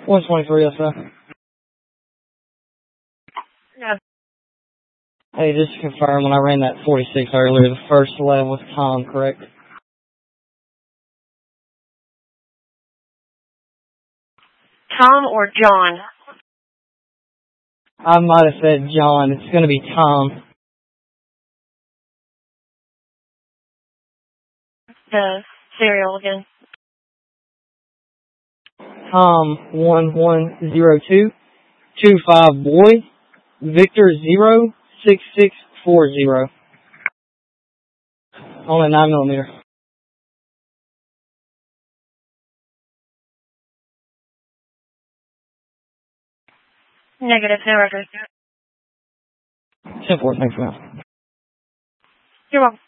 123, yes, sir. Yeah. Hey, just to confirm, when I ran that 46 earlier, the first 11 was Tom, correct? Tom or John? I might have said John. It's going to be Tom. The serial again. Tom 1102 25 boy Victor 06640 on a 9mm. Negative, no record. 10-4, thanks, man. You're welcome.